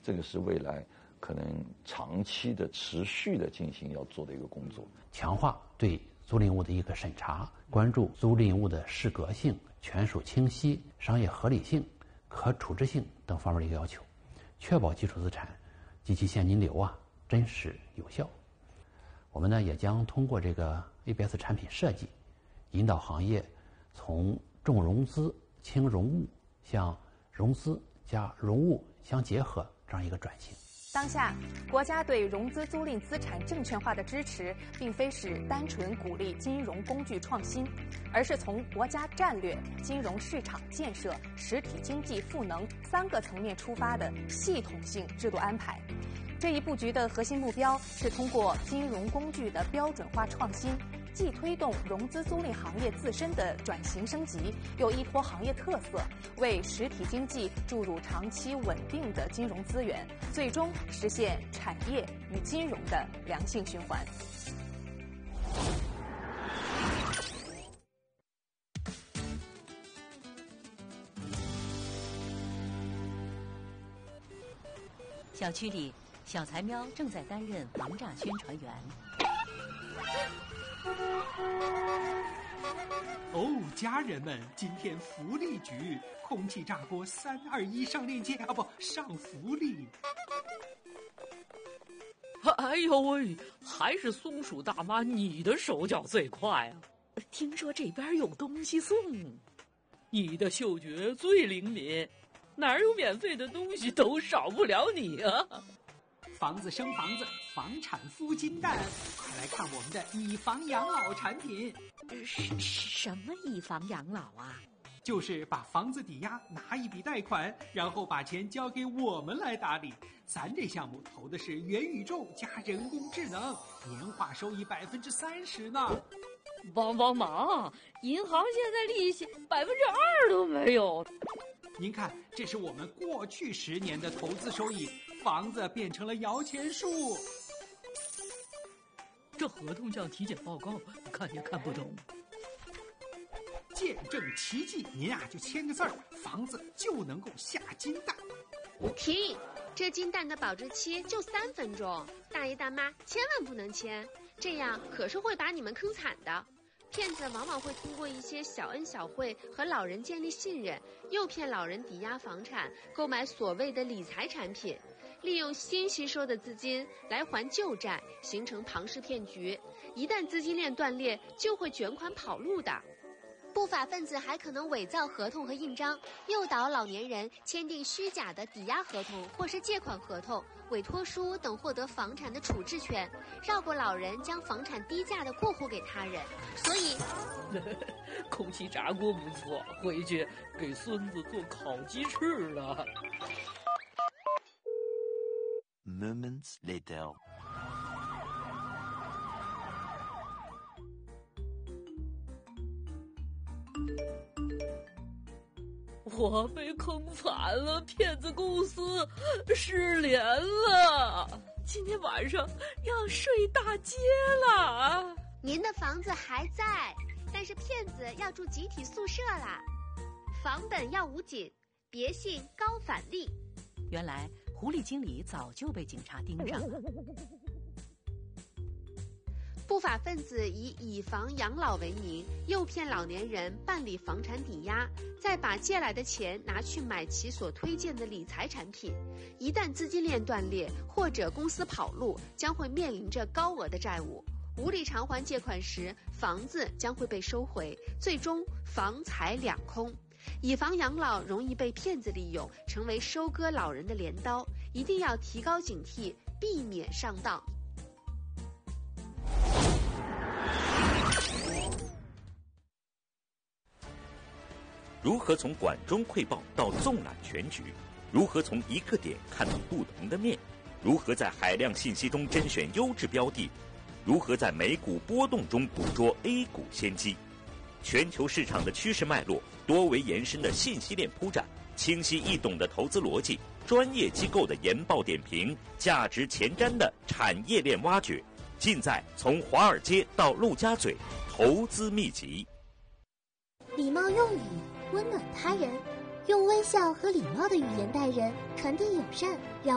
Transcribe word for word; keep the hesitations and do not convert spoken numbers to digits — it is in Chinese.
这个是未来可能长期的、持续的进行要做的一个工作。 强化对租赁物的一个审查，关注租赁物的适格性、权属清晰、商业合理性、可处置性等方面的一个要求，确保基础资产及其现金流啊真实有效。我们呢也将通过这个 A B S 产品设计，引导行业从重融资轻融物向融资加融物相结合这样一个转型。 当下，国家对融资租赁资产证券化的支持，并非是单纯鼓励金融工具创新，而是从国家战略、金融市场建设、实体经济赋能三个层面出发的系统性制度安排。这一布局的核心目标是通过金融工具的标准化创新，既推动融资租赁行业自身的转型升级，又依托行业特色，为实体经济注入长期稳定的金融资源，最终实现产业与金融的良性循环。 小区里，小财喵正在担任防诈宣传员。 哦，家人们，今天福利局空气炸锅三二一上链接啊，不上福利。 哎呦喂，还是松鼠大妈你的手脚最快啊！听说这边有东西送，你的嗅觉最灵敏，哪儿有免费的东西都少不了你啊！ 房子生房子，房产孵金蛋，快来看我们的以房养老产品。 什什么以房养老啊？ 就是把房子抵押，拿一笔贷款，然后把钱交给我们来打理。咱这项目投的是元宇宙加人工智能，年化收益百分之三十呢。 帮帮忙！银行现在利息百分之二都没有。 您看，这是我们过去十年的投资收益，房子变成了摇钱树。 这合同像体检报告，看也看不懂。 见证奇迹，您啊就签个字儿，房子就能够下金蛋。 停！这金蛋的保质期就三分钟，大爷大妈千万不能签，这样可是会把你们坑惨的。骗子往往会通过一些小恩小惠和老人建立信任，诱骗老人抵押房产，购买所谓的理财产品，利用新吸收的资金来还旧债，形成庞氏骗局。一旦资金链断裂，就会卷款跑路的。 不法分子还可能伪造合同和印章，诱导老年人签订虚假的抵押合同或是借款合同、委托书等，获得房产的处置权，绕过老人将房产低价的过户给他人。所以空气炸锅不错，回去给孙子做烤鸡翅了。 Moments later. 我被坑惨了，骗子公司失联了，今天晚上要睡大街了。 您的房子还在，但是骗子要住集体宿舍啦。房本要捂紧，别信高返利。 原来狐狸经理早就被警察盯上了。 不法分子以以房养老为名，诱骗老年人办理房产抵押，再把借来的钱拿去买其所推荐的理财产品。一旦资金链断裂或者公司跑路，将会面临着高额的债务。无力偿还借款时，房子将会被收回，最终房财两空。以房养老容易被骗子利用，成为收割老人的镰刀，一定要提高警惕，避免上当。 如何从管中窥豹到纵览全局？如何从一个点看到不同的面？如何在海量信息中甄选优质标的？如何在美股波动中捕捉 A 股先机？全球市场的趋势脉络，多维延伸的信息链铺展，清晰易懂的投资逻辑，专业机构的研报点评，价值前瞻的产业链挖掘，尽在从华尔街到陆家嘴投资秘籍。 礼貌用语，温暖他人，用微笑和礼貌的语言待人，传递友善，让